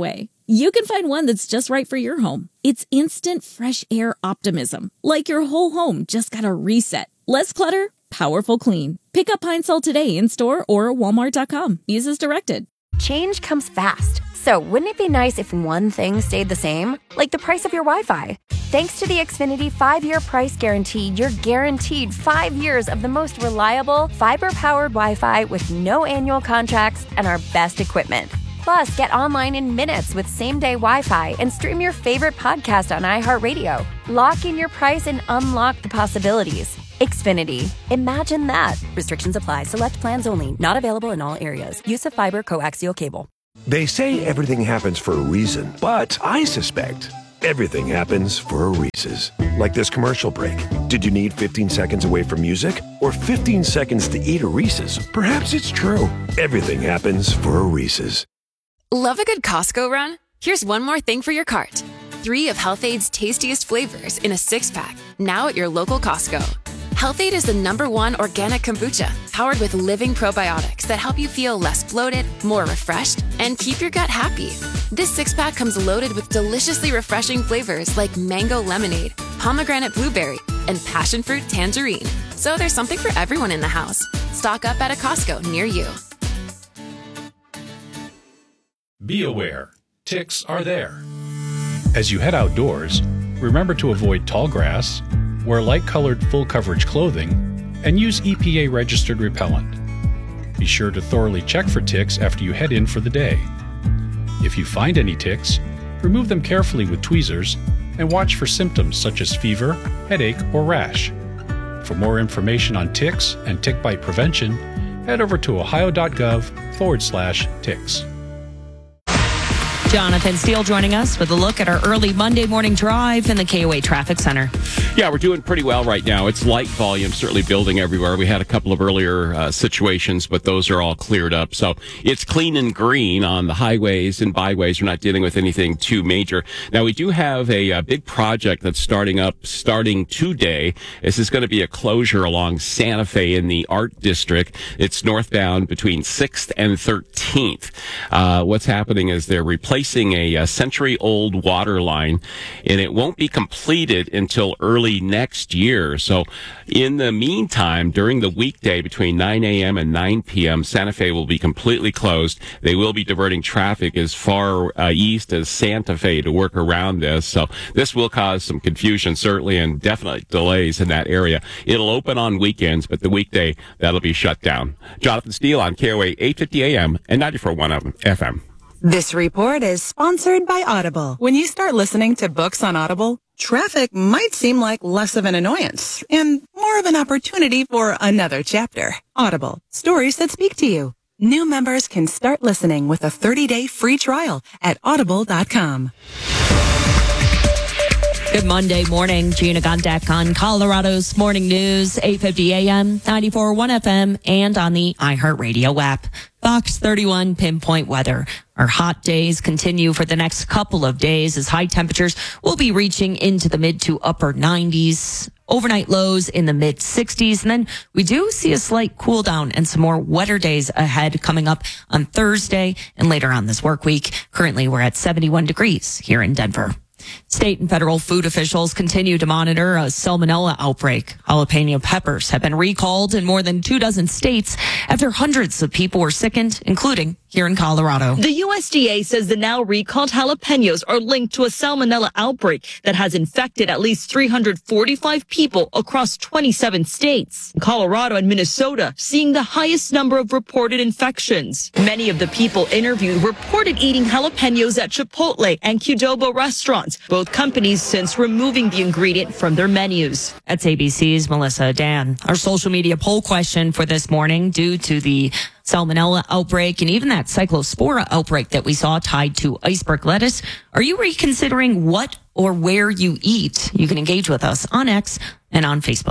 you can find one that's just right for your home. It's instant fresh air optimism, like your whole home just got a reset. Less clutter, powerful clean. Pick up Pine Sol today in store or walmart dot com. Use as directed. Change comes fast. So wouldn't it be nice if one thing stayed the same? Like the price of your Wi-Fi. Thanks to the Xfinity five-year price guarantee, you're guaranteed five years of the most reliable, fiber-powered Wi-Fi with no annual contracts and our best equipment. Plus, get online in minutes with same-day Wi-Fi and stream your favorite podcast on iHeartRadio. Lock in your price and unlock the possibilities. Xfinity. Imagine that. Restrictions apply. Select plans only. Not available in all areas. Use of fiber coaxial cable. They say everything happens for a reason, but I suspect everything happens for a Reese's. Like this commercial break. Did you need fifteen seconds away from music? Or fifteen seconds to eat a Reese's? Perhaps it's true. Everything happens for a Reese's. Love a good Costco run? Here's one more thing for your cart. Three of Health-Aid's tastiest flavors in a six-pack, now at your local Costco. Health-Aid is the number one organic kombucha, powered with living probiotics that help you feel less bloated, more refreshed, and keep your gut happy. This six-pack comes loaded with deliciously refreshing flavors like mango lemonade, pomegranate blueberry, and passion fruit tangerine. So there's something for everyone in the house. Stock up at a Costco near you. Be aware, ticks are there. As you head outdoors, remember to avoid tall grass, wear light-colored full-coverage clothing, and use E P A-registered repellent. Be sure to thoroughly check for ticks after you head in for the day. If you find any ticks, remove them carefully with tweezers and watch for symptoms such as fever, headache, or rash. For more information on ticks and tick bite prevention, head over to ohio.gov forward slash ticks. Jonathan Steele joining us with a look at our early Monday morning drive in the K O A Traffic Center. Yeah, we're doing pretty well right now. It's light volume, certainly building everywhere. We had a couple of earlier uh, situations, but those are all cleared up. So it's clean and green on the highways and byways. We're not dealing with anything too major. Now, we do have a, a big project that's starting up starting today. This is going to be a closure along Santa Fe in the Art District. It's northbound between sixth and thirteenth. Uh, what's happening is they're replacing a, a century-old water line, and it won't be completed until early next year. So in the meantime, during the weekday between nine a.m. and nine p.m., Santa Fe will be completely closed. They will be diverting traffic as far uh, east as Santa Fe to work around this. So this will cause some confusion, certainly, and definitely delays in that area. It'll open on weekends, but the weekday, that'll be shut down. Jonathan Steele on K O A eight fifty A M and ninety-four point one F M. This report is sponsored by Audible. When you start listening to books on Audible, traffic might seem like less of an annoyance and more of an opportunity for another chapter. Audible, stories that speak to you. New members can start listening with a thirty-day free trial at audible dot com. Good Monday morning. Gina Gondek on Colorado's Morning News, eight fifty A M, ninety-four point one F M, and on the iHeartRadio app. Fox thirty-one pinpoint weather. Our hot days continue for the next couple of days as high temperatures will be reaching into the mid to upper nineties. Overnight lows in the mid sixties. And then we do see a slight cool down and some more wetter days ahead coming up on Thursday and later on this work week. Currently, we're at seventy-one degrees here in Denver. State and federal food officials continue to monitor a salmonella outbreak. Jalapeno peppers have been recalled in more than two dozen states after hundreds of people were sickened, including here in Colorado. The U S D A says the now recalled jalapenos are linked to a salmonella outbreak that has infected at least three hundred forty-five people across twenty-seven states. Colorado and Minnesota seeing the highest number of reported infections. Many of the people interviewed reported eating jalapenos at Chipotle and Qdoba restaurants, both companies since removing the ingredient from their menus. That's A B C's Melissa Dan. Our social media poll question for this morning, due to the salmonella outbreak and even that cyclospora outbreak that we saw tied to iceberg lettuce, are you reconsidering what or where you eat? You can engage with us on X and on Facebook.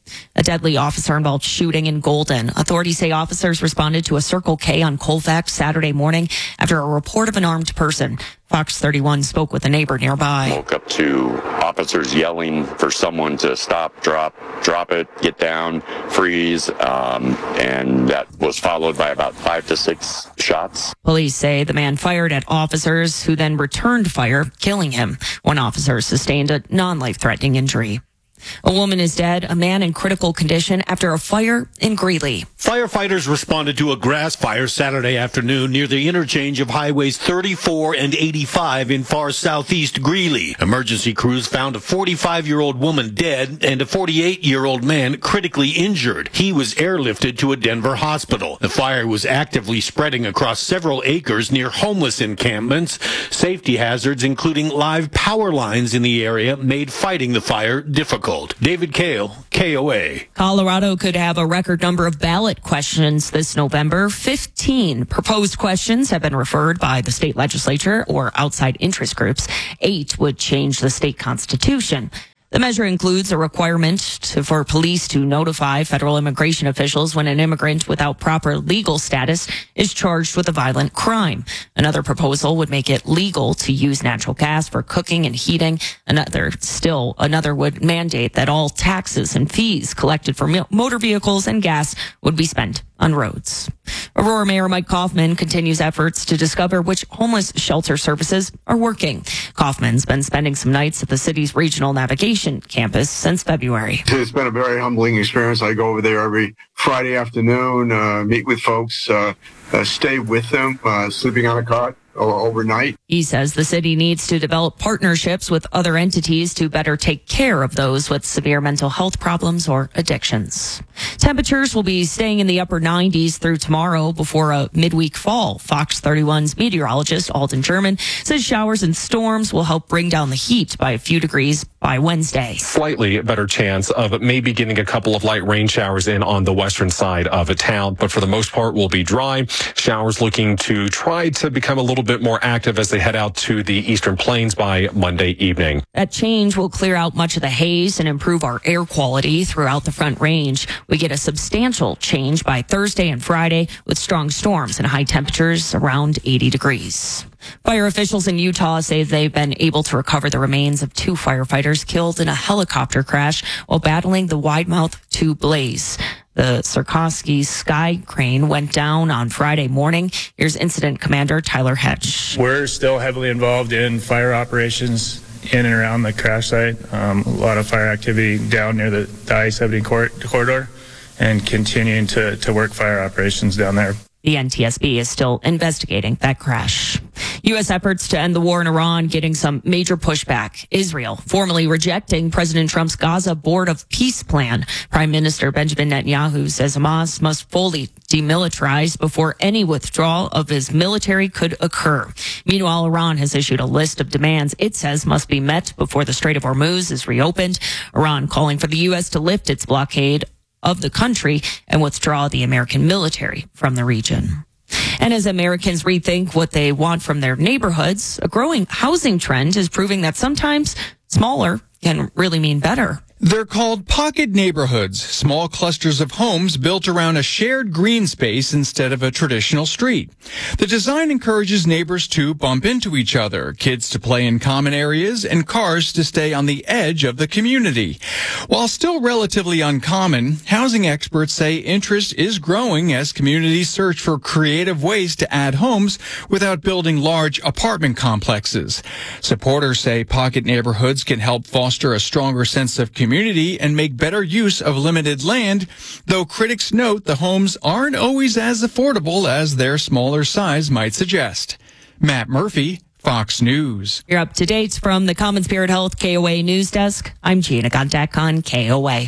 A deadly officer-involved shooting in Golden. Authorities say officers responded to a Circle K on Colfax Saturday morning after a report of an armed person. Fox thirty-one spoke with a neighbor nearby. Woke up to officers yelling for someone to stop, drop, drop it, get down, freeze, um, and that was followed by about five to six shots. Police say the man fired at officers who then returned fire, killing him. One officer sustained a non-life-threatening injury. A woman is dead, a man in critical condition after a fire in Greeley. Firefighters responded to a grass fire Saturday afternoon near the interchange of highways thirty-four and eighty-five in far southeast Greeley. Emergency crews found a forty-five-year-old woman dead and a forty-eight-year-old man critically injured. He was airlifted to a Denver hospital. The fire was actively spreading across several acres near homeless encampments. Safety hazards, including live power lines in the area, made fighting the fire difficult. David Kale, K O A. Colorado could have a record number of ballot questions this November. fifteen proposed questions have been referred by the state legislature or outside interest groups. Eight would change the state constitution. The measure includes a requirement to, for police to notify federal immigration officials when an immigrant without proper legal status is charged with a violent crime. Another proposal would make it legal to use natural gas for cooking and heating. Another, still, another would mandate that all taxes and fees collected for motor vehicles and gas would be spent on roads. Aurora Mayor Mike Kaufman continues efforts to discover which homeless shelter services are working. Kaufman's been spending some nights at the city's regional navigation campus since February. It's been a very humbling experience. I go over there every Friday afternoon, uh, meet with folks, uh, uh, stay with them, uh, sleeping on a cot overnight. He says the city needs to develop partnerships with other entities to better take care of those with severe mental health problems or addictions. Temperatures will be staying in the upper nineties through tomorrow before a midweek fall. Fox thirty-one's meteorologist Alden Sherman says showers and storms will help bring down the heat by a few degrees by Wednesday. Slightly better chance of maybe getting a couple of light rain showers in on the western side of a town, but for the most part will be dry. Showers looking to try to become a little bit more active as they head out to the eastern plains by Monday evening. That change will clear out much of the haze and improve our air quality throughout the Front Range. We get a substantial change by Thursday and Friday with strong storms and high temperatures around eighty degrees. Fire officials in Utah say they've been able to recover the remains of two firefighters killed in a helicopter crash while battling the Widemouth two blaze. The Sikorsky Sky Crane went down on Friday morning. Here's Incident Commander Tyler Hedge. We're still heavily involved in fire operations in and around the crash site. Um, a lot of fire activity down near the, the I seventy corridor and continuing to, to work fire operations down there. The N T S B is still investigating that crash. U S efforts to end the war in Iran getting some major pushback. Israel formally rejecting President Trump's Gaza Board of Peace plan. Prime Minister Benjamin Netanyahu says Hamas must fully demilitarize before any withdrawal of his military could occur. Meanwhile, Iran has issued a list of demands it says must be met before the Strait of Hormuz is reopened. Iran calling for the U S to lift its blockade of the country and withdraw the American military from the region. And as Americans rethink what they want from their neighborhoods, a growing housing trend is proving that sometimes smaller can really mean better. They're called pocket neighborhoods, small clusters of homes built around a shared green space instead of a traditional street. The design encourages neighbors to bump into each other, kids to play in common areas, and cars to stay on the edge of the community. While still relatively uncommon, housing experts say interest is growing as communities search for creative ways to add homes without building large apartment complexes. Supporters say pocket neighborhoods can help foster a stronger sense of community community and make better use of limited land, though critics note the homes aren't always as affordable as their smaller size might suggest. Matt Murphy, Fox News. You're up to date from the Common Spirit Health K O A News Desk. I'm Gina Gondek on K O A.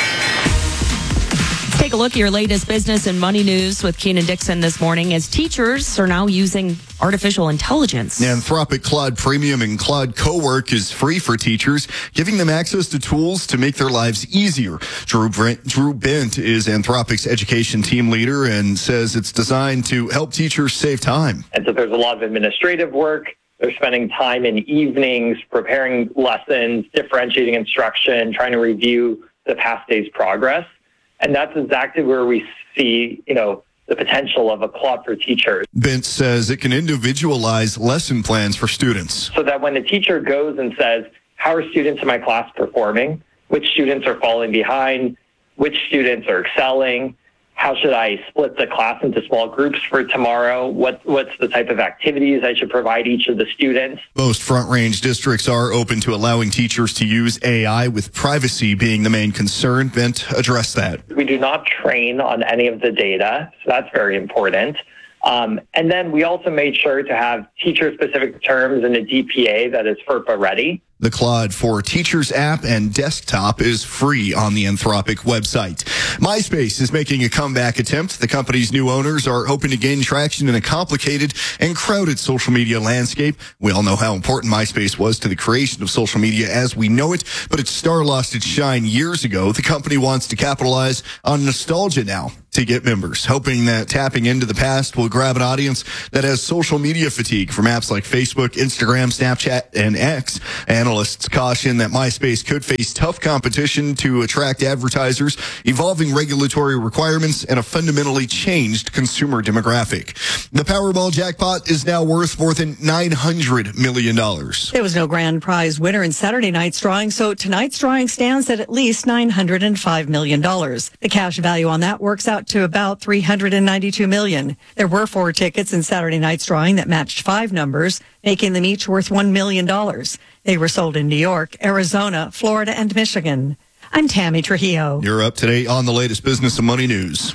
Take a look at your latest business and money news with Keenan Dixon this morning as teachers are now using artificial intelligence. Anthropic Claude Premium and Claude Cowork is free for teachers, giving them access to tools to make their lives easier. Drew Brent, Drew Bent is Anthropic's education team leader and says it's designed to help teachers save time. And so there's a lot of administrative work. They're spending time in evenings preparing lessons, differentiating instruction, trying to review the past day's progress. And that's exactly where we see, you know, the potential of a Claude for Teachers. Bent says it can individualize lesson plans for students. So that when the teacher goes and says, how are students in my class performing? Which students are falling behind? Which students are excelling? How should I split the class into small groups for tomorrow? What, what's the type of activities I should provide each of the students? Most Front Range districts are open to allowing teachers to use A I, with privacy being the main concern. Bent addressed that. We do not train on any of the data, so that's very important. Um, and then we also made sure to have teacher-specific terms in a D P A that is FERPA ready. The Claude for Teachers app and desktop is free on the Anthropic website. MySpace is making a comeback attempt. The company's new owners are hoping to gain traction in a complicated and crowded social media landscape. We all know how important MySpace was to the creation of social media as we know it, but its star lost its shine years ago. The company wants to capitalize on nostalgia now to get members, hoping that tapping into the past will grab an audience that has social media fatigue from apps like Facebook, Instagram, Snapchat, and X. Analysts caution that MySpace could face tough competition to attract advertisers, evolving regulatory requirements, and a fundamentally changed consumer demographic. The Powerball jackpot is now worth more than nine hundred million dollars. There was no grand prize winner in Saturday night's drawing, so tonight's drawing stands at at least nine hundred five million dollars. The cash value on that works out to about three hundred ninety-two million dollars. There were four tickets in Saturday night's drawing that matched five numbers, making them each worth one million dollars. They were sold in New York, Arizona, Florida, and Michigan. I'm Tammy Trujillo. You're up to date on the latest business and money news.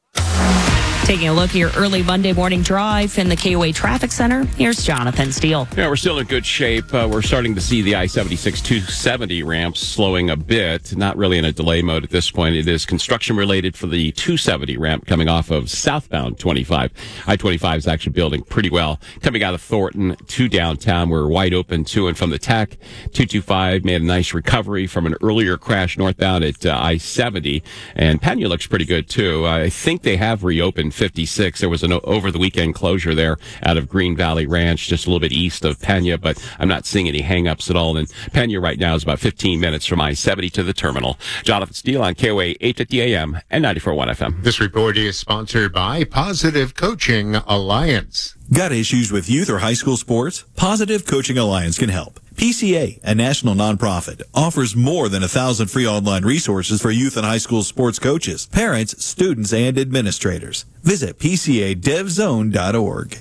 Taking a look at your early Monday morning drive in the K O A Traffic Center, here's Jonathan Steele. Yeah, we're still in good shape. Uh, we're starting to see the I seventy-six two seventy ramps slowing a bit. Not really in a delay mode at this point. It is construction related for the two seventy ramp coming off of southbound twenty-five. I twenty-five is actually building pretty well. Coming out of Thornton to downtown, we're wide open to and from the Tech. two twenty-five made a nice recovery from an earlier crash northbound at uh, I seventy. And Pena looks pretty good, too. I think they have reopened fifty-six. There was an over the weekend closure there out of Green Valley Ranch, just a little bit east of Pena, but I'm not seeing any hangups at all. And Pena right now is about fifteen minutes from I seventy to the terminal. Jonathan Steele on K O A eight fifty A M and ninety-four point one F M. This report is sponsored by Positive Coaching Alliance. Got issues with youth or high school sports? Positive Coaching Alliance can help. P C A, a national nonprofit, offers more than a thousand free online resources for youth and high school sports coaches, parents, students, and administrators. Visit P C A dev zone dot org.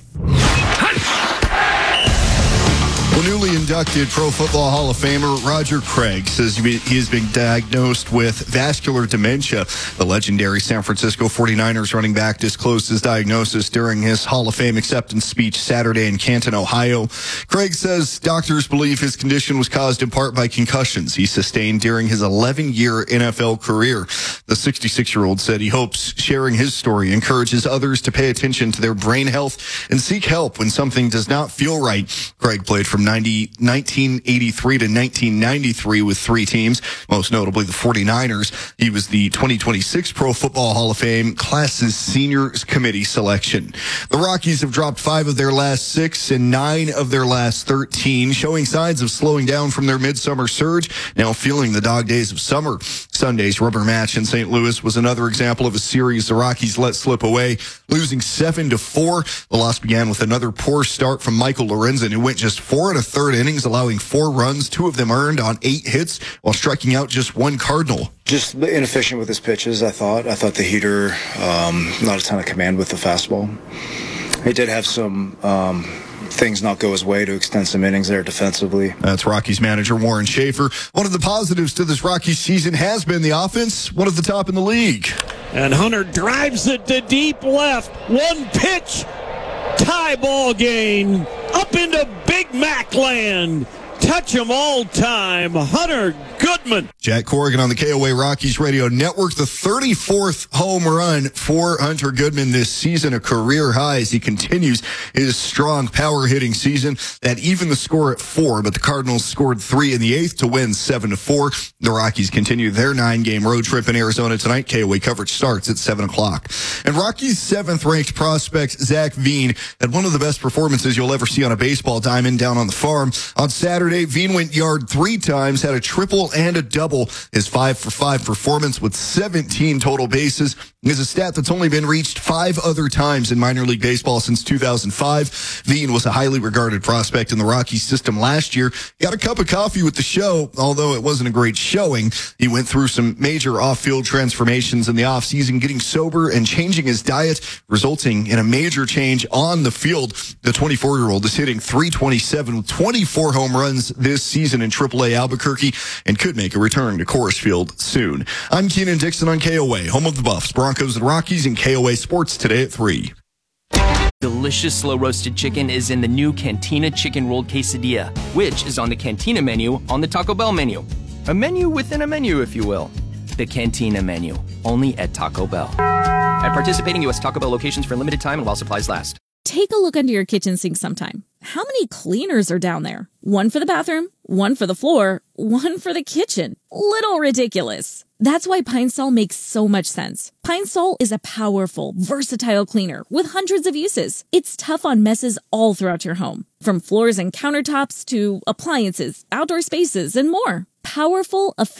Well, newly inducted Pro Football Hall of Famer Roger Craig says he has been diagnosed with vascular dementia. The legendary San Francisco forty-niners running back disclosed his diagnosis during his Hall of Fame acceptance speech Saturday in Canton, Ohio. Craig says doctors believe his condition was caused in part by concussions he sustained during his eleven-year N F L career. The sixty-six-year-old said he hopes sharing his story encourages others to pay attention to their brain health and seek help when something does not feel right. Craig played from nineteen eighty-three to nineteen ninety-three with three teams, most notably the forty-niners. He was the twenty twenty-six Pro Football Hall of Fame Class's Seniors Committee selection. The Rockies have dropped five of their last six and nine of their last thirteen, showing signs of slowing down from their midsummer surge, now feeling the dog days of summer. Sunday's rubber match in Saint Louis was another example of a series the Rockies let slip away, losing seven to four. The loss began with another poor start from Michael Lorenzen, who went just four and a third innings, allowing four runs, two of them earned on eight hits, while striking out just one Cardinal. Just inefficient with his pitches, I thought. I thought the heater, um, not a ton of command with the fastball. He did have some um, things not go his way to extend some innings there defensively. That's Rockies manager Warren Schaefer. One of the positives to this Rockies season has been the offense, one of the top in the league. And Hunter drives it to deep left. One pitch. Tie ball game up into Big Mac land. Touch 'em all time. Hunter Goodman. Jack Corrigan on the K O A Rockies Radio Network. The thirty-fourth home run for Hunter Goodman this season, a career high as he continues his strong power hitting season. That even the score at four, but the Cardinals scored three in the eighth to win seven to four. The Rockies continue their nine-game road trip in Arizona tonight. K O A coverage starts at seven o'clock. And Rockies' seventh-ranked prospect Zach Veen had one of the best performances you'll ever see on a baseball diamond down on the farm. On Saturday, Veen went yard three times, had a triple and and a double. His five for five performance with seventeen total bases is a stat that's only been reached five other times in minor league baseball since two thousand five. Veen was a highly regarded prospect in the Rockies system last year. Got a cup of coffee with the show, although it wasn't a great showing. He went through some major off-field transformations in the offseason, getting sober and changing his diet, resulting in a major change on the field. The twenty-four-year-old is hitting three twenty-seven with twenty-four home runs this season in triple A Albuquerque and could make a return to Coors Field soon. I'm Keenan Dixon on K O A, home of the Buffs, Broncos, and Rockies, and K O A Sports today at three. Delicious slow roasted chicken is in the new Cantina Chicken Rolled Quesadilla, which is on the Cantina menu on the Taco Bell menu. A menu within a menu, if you will. The Cantina menu, only at Taco Bell. At participating U S Taco Bell locations for a limited time and while supplies last. Take a look under your kitchen sink sometime. How many cleaners are down there? One for the bathroom, one for the floor, one for the kitchen. Little ridiculous. That's why Pine Sol makes so much sense. Pine Sol is a powerful, versatile cleaner with hundreds of uses. It's tough on messes all throughout your home, from floors and countertops to appliances, outdoor spaces, and more. Powerful, effective